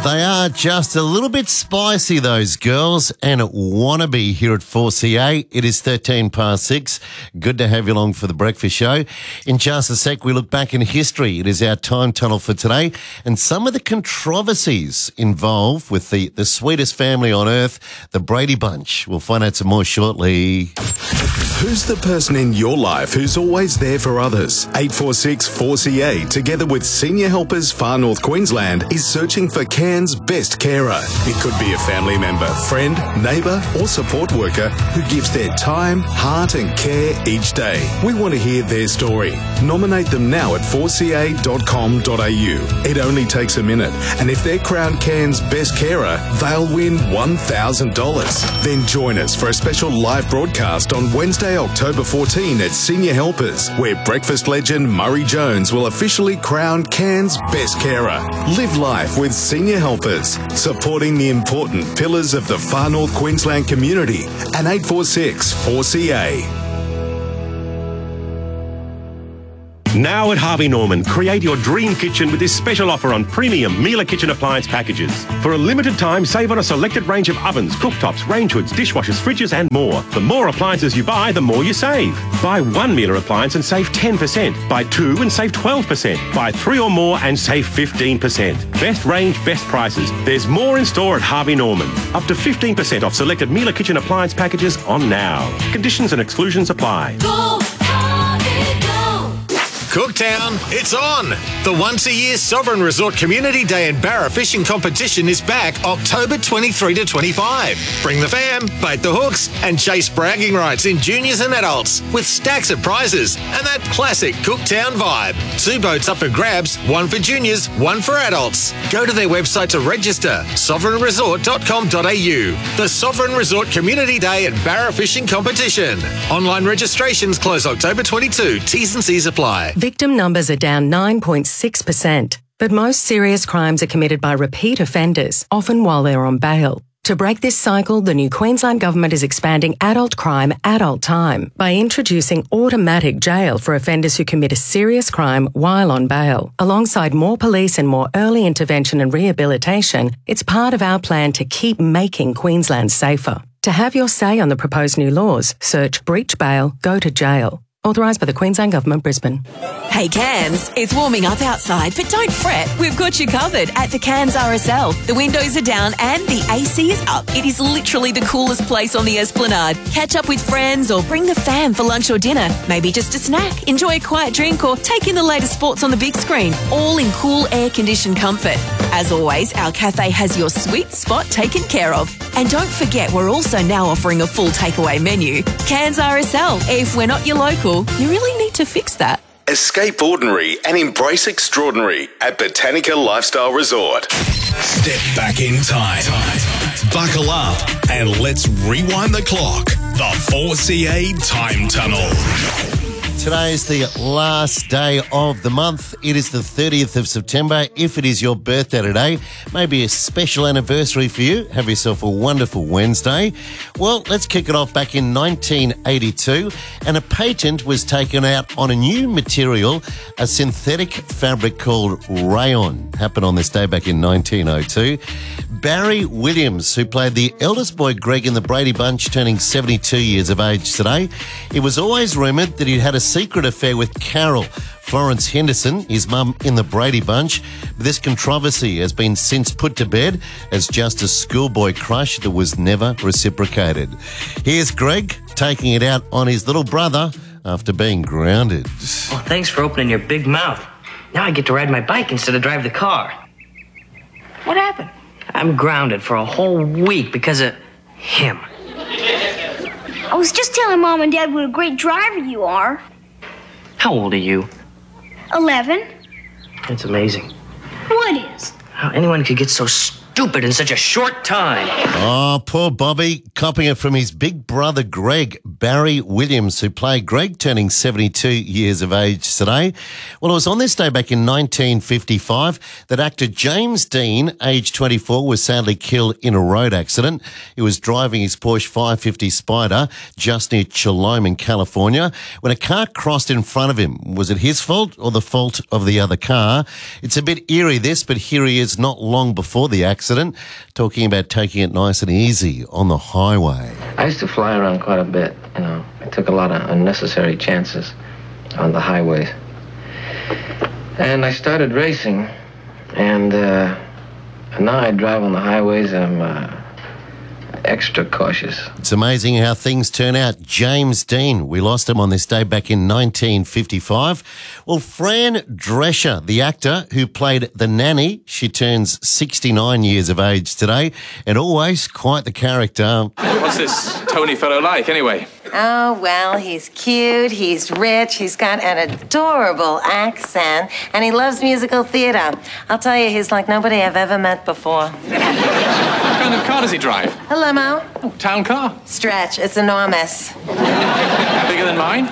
They are just a little bit spicy, those girls, and Wannabe here at 4CA. It is 13 past 6. Good to have you along for the breakfast show. In just a sec, we look back in history. It is our time tunnel for today, and some of the controversies involved with the sweetest family on earth, the Brady Bunch. We'll find out some more shortly. Who's the person in your life who's always there for others? 846 4CA, together with Senior Helpers Far North Queensland, is searching for Cairns' best carer. It could be a family member, friend, neighbour or support worker who gives their time, heart and care each day. We want to hear their story. Nominate them now at 4ca.com.au. It only takes a minute, and if they're crowned Cairns' best carer, they'll win $1,000. Then join us for a special live broadcast on Wednesday, October 14 at Senior Helpers, where breakfast legend Murray Jones will officially crown Cairns' best carer. Live life with Senior Helpers, supporting the important pillars of the Far North Queensland community, and 846 4CA. Now at Harvey Norman, create your dream kitchen with this special offer on premium Miele kitchen appliance packages. For a limited time, save on a selected range of ovens, cooktops, range hoods, dishwashers, fridges and more. The more appliances you buy, the more you save. Buy one Miele appliance and save 10%. Buy two and save 12%. Buy three or more and save 15%. Best range, best prices. There's more in store at Harvey Norman. Up to 15% off selected Miele kitchen appliance packages on now. Conditions and exclusions apply. Go, Harvey, go. Cooktown, it's on! The once-a-year Sovereign Resort Community Day and Barra Fishing Competition is back October 23 to 25. Bring the fam, bait the hooks, and chase bragging rights in juniors and adults with stacks of prizes and that classic Cooktown vibe. 2 boats up for grabs, 1 for juniors, 1 for adults. Go to their website to register, sovereignresort.com.au. The Sovereign Resort Community Day and Barra Fishing Competition. Online registrations close October 22. T's and C's apply. Victim numbers are down 9.6%, but most serious crimes are committed by repeat offenders, often while they're on bail. To break this cycle, the new Queensland Government is expanding adult crime, adult time by introducing automatic jail for offenders who commit a serious crime while on bail. Alongside more police and more early intervention and rehabilitation, it's part of our plan to keep making Queensland safer. To have your say on the proposed new laws, search breach bail, go to jail. Authorised by the Queensland Government, Brisbane. Hey Cairns, it's warming up outside, but don't fret, we've got you covered at the Cairns RSL. The windows are down and the AC is up. It is literally the coolest place on the Esplanade. Catch up with friends or bring the fam for lunch or dinner. Maybe just a snack, enjoy a quiet drink or take in the latest sports on the big screen, all in cool air-conditioned comfort. As always, our cafe has your sweet spot taken care of. And don't forget, we're also now offering a full takeaway menu. Cairns RSL. If we're not your local, you really need to fix that. Escape ordinary and embrace extraordinary at Botanica Lifestyle Resort. Step back in time. Buckle up and let's rewind the clock. The 4CA Time Tunnel. Today is the last day of the month. It is the 30th of September. If it is your birthday today, maybe a special anniversary for you. Have yourself a wonderful Wednesday. Well, let's kick it off back in 1982, and a patent was taken out on a new material, a synthetic fabric called rayon. Happened on this day back in 1902. Barry Williams, who played the eldest boy Greg in the Brady Bunch, turning 72 years of age today. It was always rumoured that he'd had a secret affair with Carol, Florence Henderson, his mum in the Brady Bunch. This controversy has been since put to bed as just a schoolboy crush that was never reciprocated. Here's Greg taking it out on his little brother after being grounded. Well, thanks for opening your big mouth. Now I get to ride my bike instead of drive the car. What happened? I'm grounded for a whole week because of him. I was just telling Mom and Dad what a great driver you are. How old are you? 11. That's amazing. What is? How anyone could get so stupid in such a short time. Oh, poor Bobby, copying it from his big brother Greg, Barry Williams, who played Greg, turning 72 years of age today. Well, it was on this day back in 1955 that actor James Dean, aged 24, was sadly killed in a road accident. He was driving his Porsche 550 Spider just near Choloma in California when a car crossed in front of him. Was it his fault or the fault of the other car? It's a bit eerie, this, but here he is not long before the accident, talking about taking it nice and easy on the highway. I used to fly around quite a bit, you know. I took a lot of unnecessary chances on the highways. And I started racing, and now I drive on the highways. I'm extra cautious. It's amazing how things turn out. James Dean, we lost him on this day back in 1955. Well, Fran Drescher, the actor who played the nanny, she turns 69 years of age today, and always quite the character. What's this Tony fellow like, anyway? Oh, well, he's cute, he's rich, he's got an adorable accent, and he loves musical theater. I'll tell you, he's like nobody I've ever met before. What kind of car does he drive? A limo. Oh, town car? Stretch, it's enormous. Bigger than mine?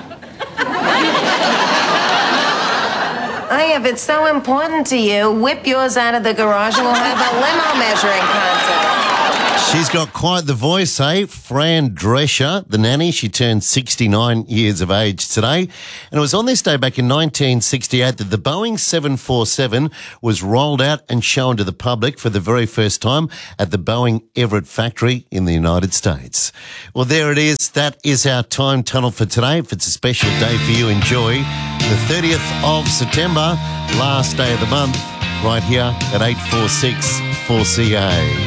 If it's so important to you, whip yours out of the garage and we'll have a limo measuring contest. She's got quite the voice, eh? Fran Drescher, the nanny. She turned 69 years of age today. And it was on this day back in 1968 that the Boeing 747 was rolled out and shown to the public for the very first time at the Boeing Everett factory in the United States. Well, there it is. That is our time tunnel for today. If it's a special day for you, enjoy. The 30th of September, last day of the month, right here at 846 4CA.